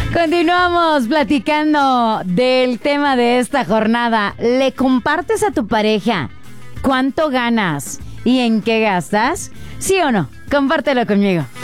Continuamos platicando del tema de esta jornada. ¿Le compartes a tu pareja cuánto ganas y en qué gastas? ¿Sí o no? Compártelo conmigo.